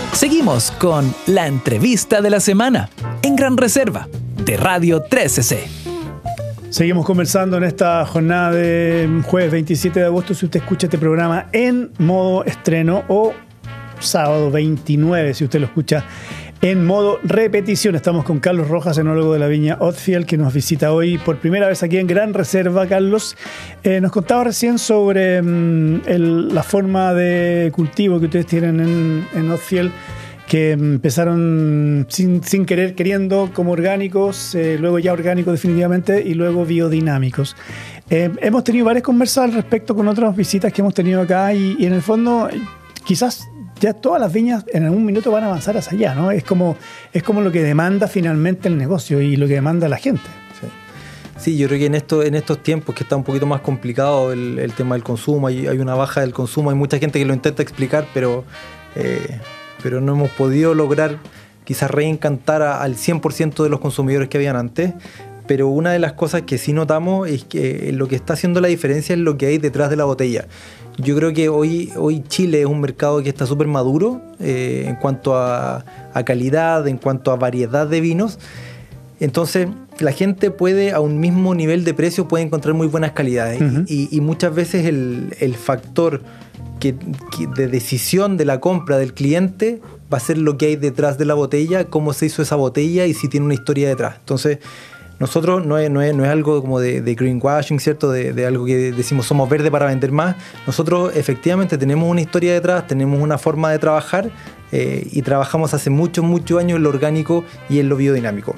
Seguimos con la entrevista de la semana en Gran Reserva de Radio 13C. Seguimos conversando en esta jornada de jueves 27 de agosto. Si usted escucha este programa en modo estreno, o sábado 29, si usted lo escucha en modo repetición. Estamos con Carlos Rojas, enólogo de la viña Odfjell, que nos visita hoy por primera vez aquí en Gran Reserva. Carlos, nos contaba recién sobre la forma de cultivo que ustedes tienen en Odfjell, que empezaron sin querer, queriendo, como orgánicos, luego ya orgánicos definitivamente, y luego biodinámicos. Hemos tenido varias conversas al respecto con otras visitas que hemos tenido acá, y en el fondo quizás ya todas las viñas en algún minuto van a avanzar hacia allá, ¿no? Es como lo que demanda finalmente el negocio y lo que demanda la gente. Sí, yo creo que en estos tiempos que está un poquito más complicado el tema del consumo, hay una baja del consumo, hay mucha gente que lo intenta explicar, pero no hemos podido lograr quizás reencantar al 100% de los consumidores que habían antes. Pero una de las cosas que sí notamos es que lo que está haciendo la diferencia es lo que hay detrás de la botella. Yo creo que hoy Chile es un mercado que está súper maduro en cuanto a calidad, en cuanto a variedad de vinos. Entonces la gente puede, a un mismo nivel de precio, puede encontrar muy buenas calidades. Uh-huh. Y muchas veces el factor de decisión de la compra del cliente va a ser lo que hay detrás de la botella, cómo se hizo esa botella y si tiene una historia detrás. Entonces nosotros no es algo como de greenwashing, ¿cierto? De algo que decimos somos verde para vender más. Nosotros efectivamente tenemos una historia detrás, tenemos una forma de trabajar y trabajamos hace muchos años en lo orgánico y en lo biodinámico.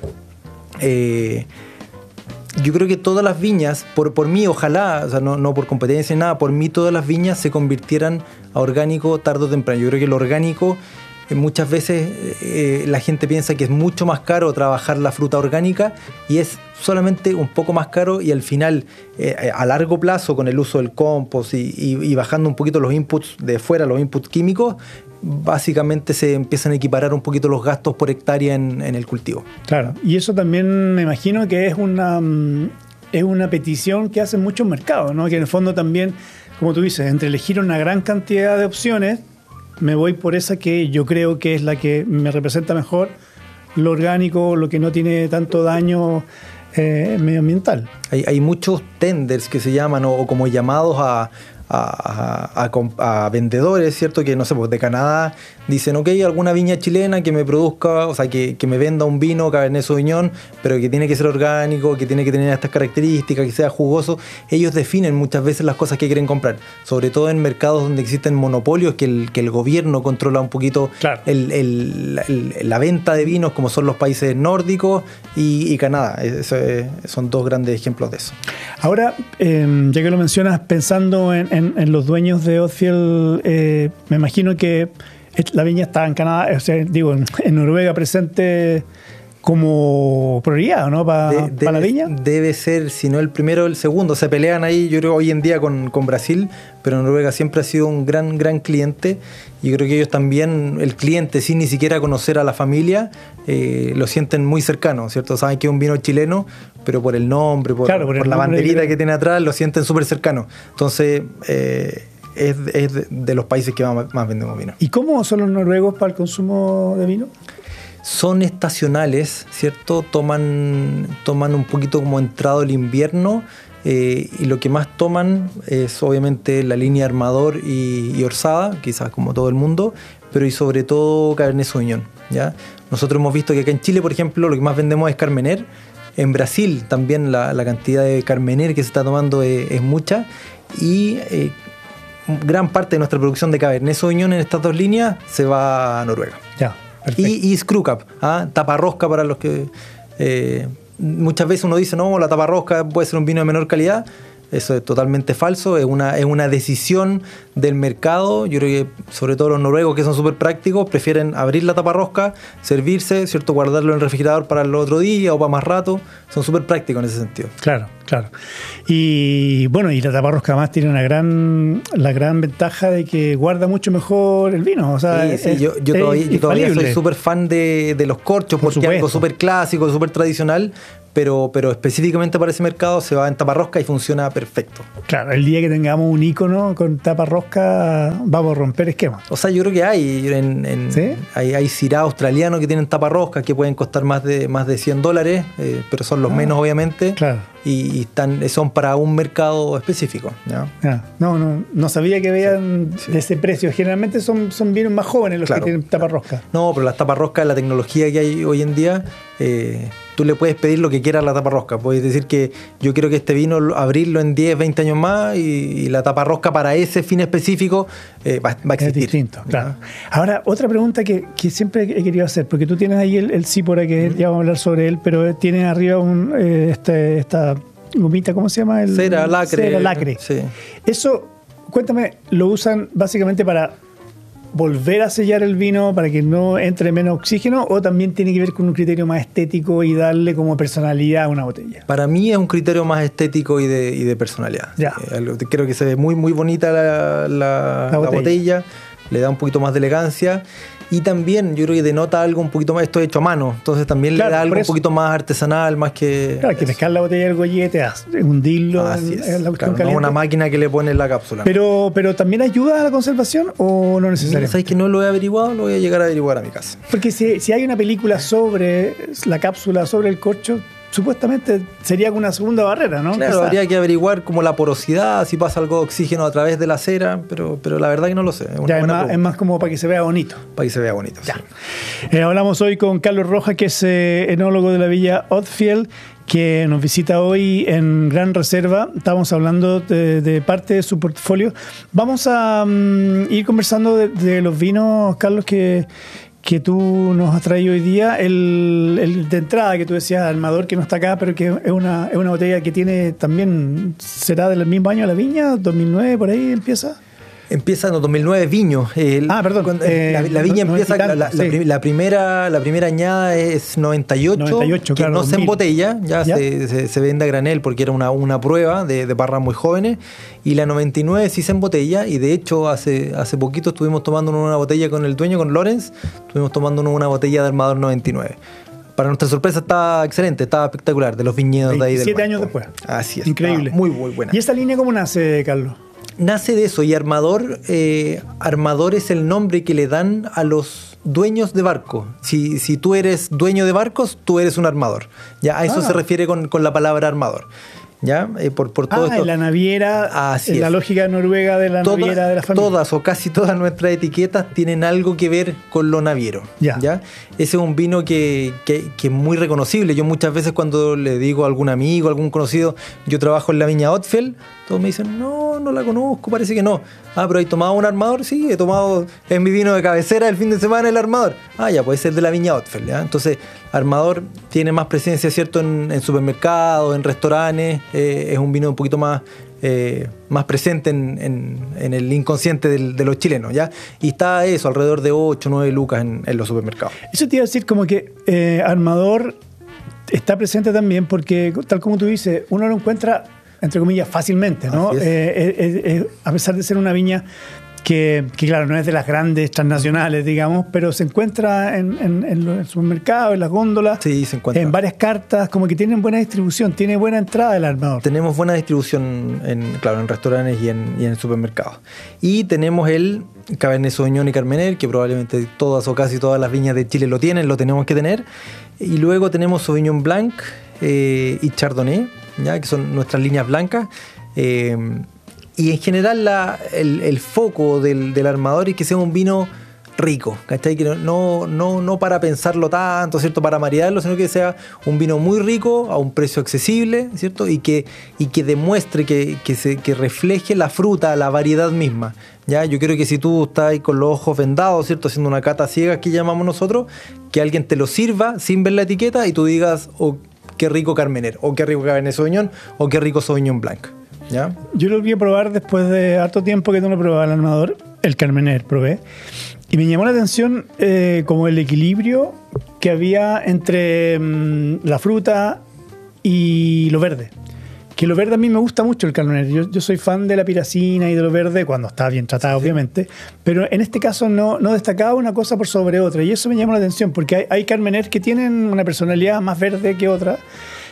Yo creo que todas las viñas, por mí, ojalá, o sea, no por competencia ni nada, por mí todas las viñas se convirtieran a orgánico tarde o temprano. Yo creo que lo orgánico, muchas veces la gente piensa que es mucho más caro trabajar la fruta orgánica, y es solamente un poco más caro, y al final, a largo plazo, con el uso del compost y bajando un poquito los inputs de fuera, los inputs químicos, básicamente se empiezan a equiparar un poquito los gastos por hectárea en el cultivo. Claro, y eso también me imagino que es una petición que hacen muchos mercados, ¿no? Que en el fondo también, como tú dices, entre elegir una gran cantidad de opciones, me voy por esa que yo creo que es la que me representa mejor, lo orgánico, lo que no tiene tanto daño medioambiental. Hay muchos tenders que se llaman, o como llamados a vendedores, ¿cierto? Que no sé, pues de Canadá dicen, ok, alguna viña chilena que me produzca, o sea, que me venda un vino Cabernet Sauvignon, pero que tiene que ser orgánico, que tiene que tener estas características, que sea jugoso. Ellos definen muchas veces las cosas que quieren comprar, sobre todo en mercados donde existen monopolios, que el gobierno controla un poquito, claro, la venta de vinos, como son los países nórdicos y Canadá. Son dos grandes ejemplos de eso. Ahora, ya que lo mencionas, pensando en los dueños de Odfjell, me imagino que la viña está en Canadá, o sea, en Noruega presente como prioridad, ¿no? Para la viña. Debe ser, si no el primero, el segundo. Se pelean ahí, yo creo, hoy en día con Brasil, pero Noruega siempre ha sido un gran cliente. Yo creo que ellos también, el cliente, sin ni siquiera conocer a la familia, lo sienten muy cercano, ¿cierto? Saben que es un vino chileno, pero por el nombre, por la banderita que tiene atrás, lo sienten súper cercano. Entonces, es de los países que más vendemos vino. ¿Y cómo son los noruegos para el consumo de vino? Son estacionales, ¿cierto? Toman un poquito como entrado el invierno, y lo que más toman es obviamente la línea Armador y Orsada, quizás como todo el mundo, pero y sobre todo Cabernet Sauvignon, ¿ya? Nosotros hemos visto que acá en Chile, por ejemplo, lo que más vendemos es Carmener. En Brasil también la cantidad de Carmener que se está tomando es mucha, y gran parte de nuestra producción de Cabernet Sauvignon en estas dos líneas se va a Noruega. Ya, perfecto. Y Screw Cap, taparrosca para los que... muchas veces uno dice, no, la taparrosca puede ser un vino de menor calidad. Eso es totalmente falso, es una decisión del mercado. Yo creo que sobre todo los noruegos, que son súper prácticos, prefieren abrir la taparrosca, servirse, ¿cierto? Guardarlo en el refrigerador para el otro día o para más rato. Son súper prácticos en ese sentido. Claro. Y bueno, y la taparrosca además tiene la gran ventaja de que guarda mucho mejor el vino. O sea, sí, yo todavía soy súper fan de los corchos, porque es algo súper clásico, súper tradicional. pero específicamente para ese mercado se va en taparrosca y funciona perfecto. Claro, el día que tengamos un ícono con taparrosca vamos a romper esquemas. O sea, yo creo que hay ¿Sí? hay Syrah australianos que tienen taparroscas que pueden costar más de $100, pero son los menos obviamente. Claro. Y son para un mercado específico, ¿ya? No sabía que veían de ese precio. Generalmente son vinos más jóvenes los que tienen taparrosca. No, pero las taparroscas, la tecnología que hay hoy en día, tú le puedes pedir lo que quieras a la taparrosca. Puedes decir que yo quiero que este vino abrirlo en 10, 20 años más y la taparrosca para ese fin específico va a existir. Es distinto, claro. Ahora, otra pregunta que siempre he querido hacer, porque tú tienes ahí el Sípora, que ya vamos a hablar sobre él, pero tienes arriba esta gomita, ¿cómo se llama? Cera lacre. Sí. Eso, cuéntame, ¿lo usan básicamente para volver a sellar el vino para que no entre menos oxígeno, o también tiene que ver con un criterio más estético y darle como personalidad a una botella? Para mí es un criterio más estético y de personalidad. Ya. Creo que se ve muy, muy bonita la botella, le da un poquito más de elegancia. Y también yo creo que denota algo un poquito más, esto hecho a mano, entonces también le da algo un poquito más artesanal, más que... Claro, que pescar la botella del gollete, hundirlo en la cuestión caliente. No una máquina que le pone la cápsula. Pero ¿también ayuda a la conservación o no necesariamente? ¿Sabes que no lo he averiguado? Lo voy a llegar a averiguar a mi casa. Porque si hay una película sobre la cápsula, sobre el corcho, supuestamente sería una segunda barrera, ¿no? Claro, habría que averiguar como la porosidad, si pasa algo de oxígeno a través de la cera, pero la verdad que no lo sé. Es más como para que se vea bonito. Para que se vea bonito, ya. Sí. Hablamos hoy con Carlos Rojas, que es enólogo de la Villa Odfjell, que nos visita hoy en Gran Reserva. Estamos hablando de parte de su portfolio. Vamos a ir conversando de los vinos, Carlos, que tú nos has traído hoy día, el de entrada que tú decías, Armador, que no está acá, pero que es una botella que tiene también, ¿será del mismo año la viña? ¿2009 por ahí empieza? Empieza en 2009 Viño. Perdón. La viña empieza, la primera añada es 98 que claro, no 2000. Se embotella, ya se vende a granel porque era una prueba de parras muy jóvenes, y la 99 sí se embotella, y de hecho hace poquito estuvimos tomándonos una botella con el dueño, con Lorenz, estuvimos tomándonos una botella de Armador 99. Para nuestra sorpresa estaba excelente, estaba espectacular, de los viñedos de ahí del 7 años después. Así es. Increíble. Muy, muy buena. ¿Y esta línea cómo nace, Carlos? Nace de eso, y Armador es el nombre que le dan a los dueños de barco. Si tú eres dueño de barcos, tú eres un armador. Ya a eso se refiere con la palabra armador. ¿Ya? Por todo esto. La naviera, la lógica noruega de la naviera de la familia. Todas o casi todas nuestras etiquetas tienen algo que ver con lo naviero. ¿Ya? Ese es un vino que es muy reconocible. Yo muchas veces cuando le digo a algún amigo, a algún conocido, yo trabajo en la Viña Odfjell, todos me dicen, no la conozco, parece que no. Pero ¿hay tomado un Armador? Sí, he tomado, es mi vino de cabecera el fin de semana, el Armador. Ya, puede ser de la Viña Odfjell, ¿ya? Entonces, Armador tiene más presencia, ¿cierto?, en supermercados, en restaurantes. Es un vino un poquito más presente en el inconsciente de los chilenos, ¿ya? Y está eso, alrededor de 8 o 9 lucas en los supermercados. Eso te iba a decir, como que Armador está presente también porque, tal como tú dices, uno lo encuentra, entre comillas, fácilmente, ¿no? A pesar de ser una viña que claro, no es de las grandes transnacionales, digamos, pero se encuentra en los supermercados, en las góndolas, sí, se encuentra en varias cartas, como que tienen buena distribución, tiene buena entrada el Armador. Tenemos buena distribución en restaurantes y en supermercados. Y tenemos el Cabernet Sauvignon y Carmener, que probablemente todas o casi todas las viñas de Chile lo tenemos que tener. Y luego tenemos Sauvignon Blanc y Chardonnay, ¿ya? Que son nuestras líneas blancas. Y en general el foco del Armador es que sea un vino rico, ¿cachai? Que no para pensarlo tanto, ¿cierto?, para maridarlo, sino que sea un vino muy rico a un precio accesible, ¿cierto? Y que demuestre, que refleje la fruta, la variedad misma, ¿ya? Yo creo que si tú estás ahí con los ojos vendados, ¿cierto?, haciendo una cata ciega, que llamamos nosotros, que alguien te lo sirva sin ver la etiqueta y tú digas, oh, qué rico Carmener, o qué rico Cabernet Sauvignon, o qué rico Sauvignon Blanc. ¿Ya? Yo lo voy a probar después de harto tiempo que no lo probaba el Armador, el Carmener probé, y me llamó la atención como el equilibrio que había entre la fruta y lo verde. Que lo verde a mí me gusta mucho el Carmener. Yo soy fan de la piracina y de lo verde cuando está bien tratado, sí, obviamente, pero en este caso no destacaba una cosa por sobre otra, y eso me llamó la atención porque hay Carmener que tienen una personalidad más verde que otra.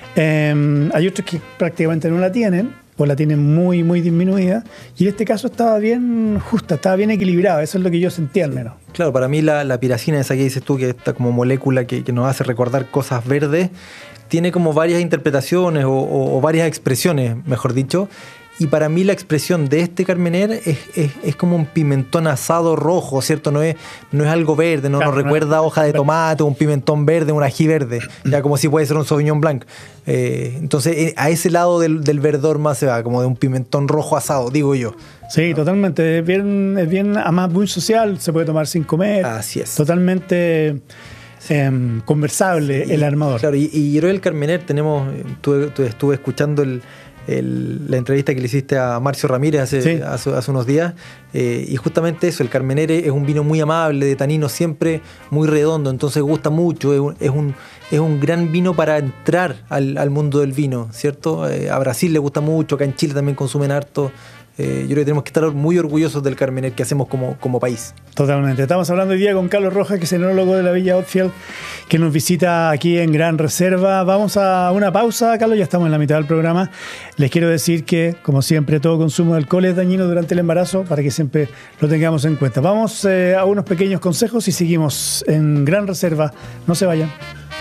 Hay otros que prácticamente no la tienen, o la tienen muy, muy disminuida, y en este caso estaba bien justa, estaba bien equilibrada, eso es lo que yo sentía al menos. Claro, para mí la piracina, esa que dices tú, que está como molécula que nos hace recordar cosas verdes, tiene como varias interpretaciones o varias expresiones, mejor dicho. Y para mí la expresión de este Carmener es como un pimentón asado rojo, ¿cierto? No es algo verde, no Claro, nos recuerda hoja de tomate, un pimentón verde, un ají verde, ya como si puede ser un Sauvignon Blanc. Entonces a ese lado del verdor más se va, como de un pimentón rojo asado, digo yo. Sí, totalmente, es bien, además muy social, se puede tomar sin comer. Así es. Totalmente conversable el armador. Claro, y yo creo que el Carmener estuve escuchando la entrevista que le hiciste a Marcio Ramírez hace unos días, y justamente eso, el Carmener es un vino muy amable, de tanino siempre muy redondo, entonces gusta mucho, es un gran vino para entrar al mundo del vino, ¿cierto? A Brasil le gusta mucho, acá en Chile también consumen harto. Yo creo que tenemos que estar muy orgullosos del Carmener que hacemos como país. Totalmente. Estamos hablando hoy día con Carlos Rojas, que es el enólogo de la Villa Outfield, que nos visita aquí en Gran Reserva. Vamos a una pausa, Carlos, ya estamos en la mitad del programa. Les quiero decir que, como siempre, todo consumo de alcohol es dañino durante el embarazo, para que siempre lo tengamos en cuenta. Vamos a unos pequeños consejos y seguimos en Gran Reserva. No se vayan.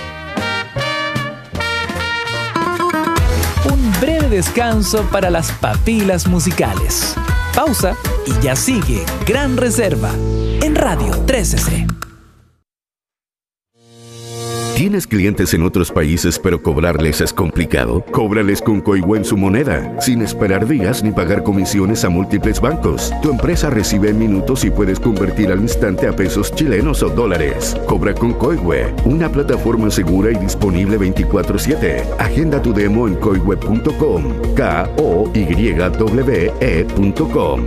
Breve descanso para las papilas musicales. Pausa y ya sigue Gran Reserva en Radio 13C. ¿Tienes clientes en otros países pero cobrarles es complicado? Cóbrales con Coihue en su moneda, sin esperar días ni pagar comisiones a múltiples bancos. Tu empresa recibe en minutos y puedes convertir al instante a pesos chilenos o dólares. Cobra con Coihue, una plataforma segura y disponible 24/7. Agenda tu demo en coihue.com, koywe.com.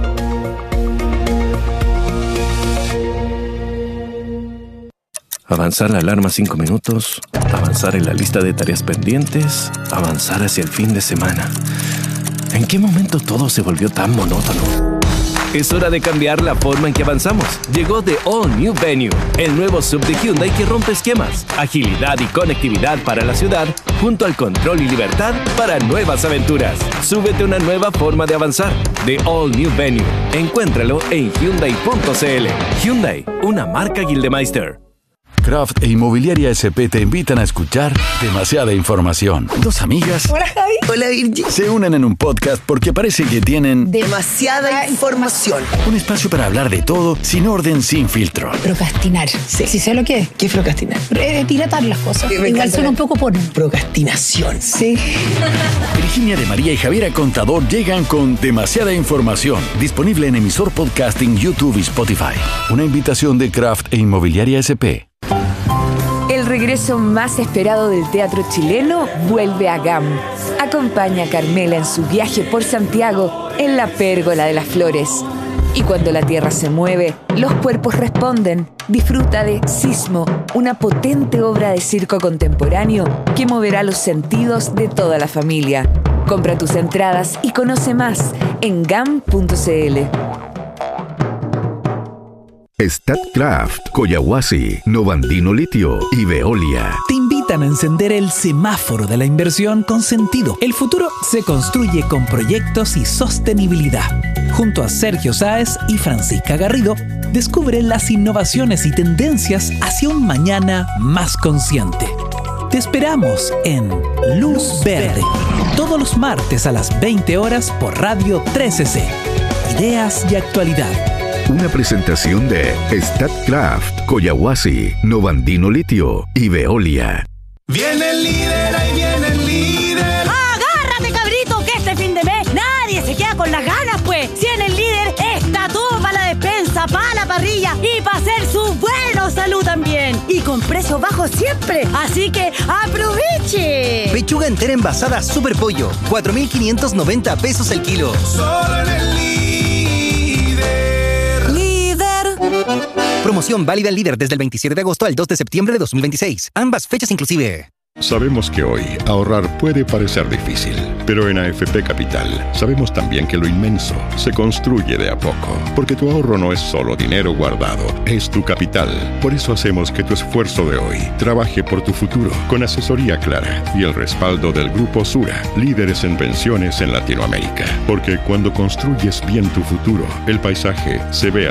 Avanzar la alarma 5 minutos, avanzar en la lista de tareas pendientes, avanzar hacia el fin de semana. ¿En qué momento todo se volvió tan monótono? Es hora de cambiar la forma en que avanzamos. Llegó The All New Venue, el nuevo SUV de Hyundai que rompe esquemas, agilidad y conectividad para la ciudad, junto al control y libertad para nuevas aventuras. Súbete a una nueva forma de avanzar. The All New Venue. Encuéntralo en Hyundai.cl. Hyundai, una marca Gildemeister. Kraft e Inmobiliaria SP te invitan a escuchar Demasiada Información. Dos amigas. Hola, Javi. Hola, Virgi. Se unen en un podcast porque parece que tienen demasiada información. Un espacio para hablar de todo, sin orden, sin filtro. Procrastinar. Sí. ¿Sí sé lo que es? ¿Qué es procrastinar? Dilatar las cosas. Igual suena un poco porno. Procrastinación. Sí. Virginia de María y Javiera Contador llegan con Demasiada Información. Disponible en emisor podcasting, YouTube y Spotify. Una invitación de Kraft e Inmobiliaria SP. El regreso más esperado del teatro chileno vuelve a GAM. Acompaña a Carmela en su viaje por Santiago en la Pérgola de las Flores. Y cuando la tierra se mueve, los cuerpos responden. Disfruta de Sismo, una potente obra de circo contemporáneo que moverá los sentidos de toda la familia. Compra tus entradas y conoce más en gam.cl. Statkraft, Coyahuasi, Novandino Litio y Veolia Te invitan a encender el semáforo de la inversión con sentido. El futuro se construye con proyectos y sostenibilidad. Junto a Sergio Sáez y Francisca Garrido, descubre las innovaciones y tendencias hacia un mañana más consciente. Te esperamos en Luz Verde, todos los martes a las 20 horas por Radio 13C. Ideas y actualidad. Una presentación de Statkraft, Coyahuasi, Novandino Litio y Veolia. Viene el líder, ahí viene el líder. ¡Agárrate, cabrito, que este fin de mes nadie se queda con las ganas, pues! Si en el líder está todo para la despensa, para la parrilla y para hacer su buena salud también. Y con precios bajos siempre, así que ¡aproveche! Pechuga entera envasada Super Pollo, 4.590 pesos el kilo. Solo en el líder. Promoción válida en Líder desde el 27 de agosto al 2 de septiembre de 2026. Ambas fechas inclusive. Sabemos que hoy ahorrar puede parecer difícil, pero en AFP Capital sabemos también que lo inmenso se construye de a poco, porque tu ahorro no es solo dinero guardado, es tu capital. Por eso hacemos que tu esfuerzo de hoy trabaje por tu futuro, con asesoría clara y el respaldo del Grupo Sura, líderes en pensiones en Latinoamérica. Porque cuando construyes bien tu futuro, el paisaje se ve